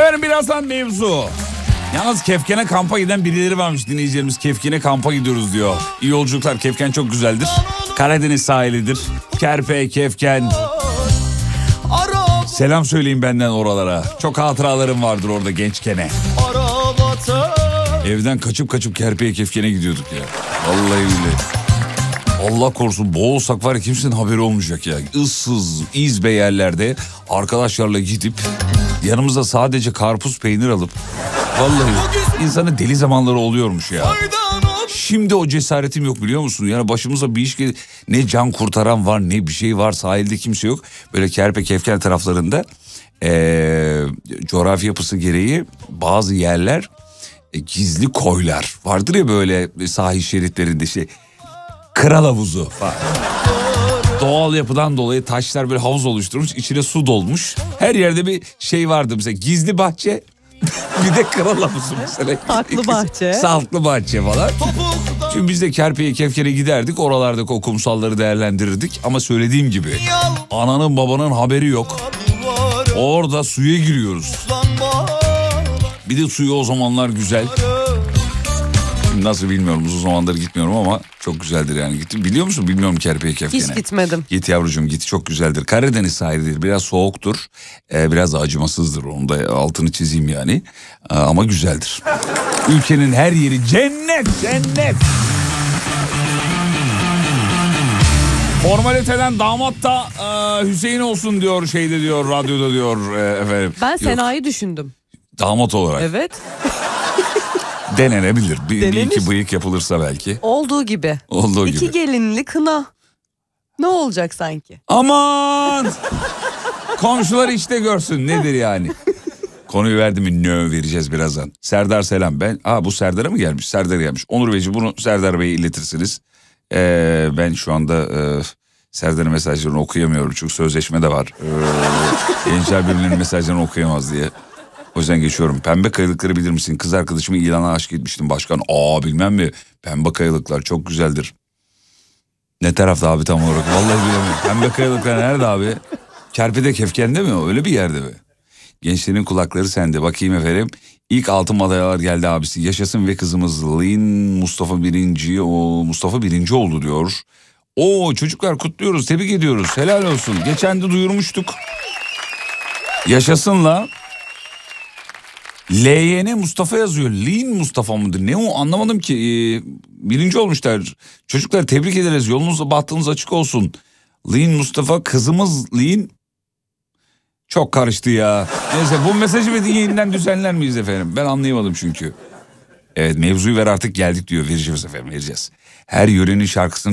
Efendim birazdan mevzu. Yalnız Kefken'e kampa giden birileri varmış, dinleyicilerimiz. Kefken'e kampa gidiyoruz diyor. İyi yolculuklar, Kefken çok güzeldir. Karadeniz sahilidir. Kerpe, Kefken. Selam söyleyin benden oralara. Çok hatıralarım vardır orada gençkene. Evden kaçıp Kerpe'ye, Kefken'e gidiyorduk ya. Vallahi billahi. Allah korusun boğulsak var ya, kimsenin haberi olmayacak ya. Issız, izbe yerlerde arkadaşlarla gidip yanımıza sadece karpuz peynir alıp, vallahi insanın deli zamanları oluyormuş ya. Şimdi o cesaretim yok, biliyor musun? Yani başımıza bir iş ne can kurtaran var ne bir şey var, sahilde kimse yok. Böyle Kerpe, Kefken taraflarında coğrafi yapısı gereği bazı yerler gizli koylar vardır ya, böyle sahil şeritlerinde kral havuzu falan. Doğal yapıdan dolayı taşlar böyle havuz oluşturmuş, içine su dolmuş. Her yerde bir şey vardı mesela, gizli bahçe bir de kral havuzu mesela. Saklı bahçe. Saklı bahçe falan. Şimdi biz de Kerpe'ye, Kefken'e giderdik, oralardaki o kumsalları değerlendirirdik. Ama söylediğim gibi ananın babanın haberi yok. Orada suya giriyoruz. Bir de suyu o zamanlar güzel. Şimdi nasıl bilmiyorum, uzun zamandır gitmiyorum ama çok güzeldir yani. Gittim, biliyor musun? Bilmiyorum Kerpe'ye, Kefken'e. Hiç gitmedim. Git yavrucuğum git, çok güzeldir. Karadeniz sahilidir, biraz soğuktur. Biraz da acımasızdır, onu da altını çizeyim yani. Ama güzeldir. Ülkenin her yeri cennet, cennet. Formaliteden damat da Hüseyin olsun diyor, şeyde diyor, radyoda diyor efendim. Ben Sena'yı düşündüm. Damat olarak. Evet. Denenebilir. Bir iki bıyık yapılırsa belki. Olduğu gibi. Olduğu gibi. İki gelinli kına. Ne olacak sanki? Aman! Komşular işte görsün nedir yani. Konuyu verdi mi nö vereceğiz birazdan. Serdar selam ben. Bu Serdar'a mı gelmiş? Serdar gelmiş. Onur Beyciğim bunu Serdar Bey'e iletirsiniz. Ben şu anda Serdar'ın mesajlarını okuyamıyorum. Çünkü sözleşme de var. Gençler birbirlerinin mesajlarını okuyamaz diye. O yüzden geçiyorum. Pembe kayalıkları bilir misin? Kız arkadaşımı ilana aşık etmiştim başkan. Bilmem mi? Pembe kayalıklar çok güzeldir. Ne tarafta abi tam olarak? Vallahi bilemiyorum. Pembe kayalıklar nerede abi? Kerpe'de, Kefken'de mi o? Öyle bir yerde mi? Gençlerin kulakları sende. Bakayım efendim. İlk altın madalyalar geldi abisi. Yaşasın ve kızımız Lin Mustafa birinci oldu diyor. Çocuklar kutluyoruz, tebrik ediyoruz. Helal olsun. Geçen de duyurmuştuk. Yaşasınla. LYN Mustafa yazıyor. Lin Mustafa mıdır? Ne o, anlamadım ki. Birinci olmuşlar. Çocuklar tebrik ederiz. Yolunuz bahtınız açık olsun. Lin Mustafa, kızımız Lin. Çok karıştı ya. Neyse, bu mesajı yeniden düzenler miyiz efendim? Ben anlayamadım çünkü. Evet, mevzuyu ver artık, geldik diyor. Vereceğiz efendim, vereceğiz. Her yörenin şarkısını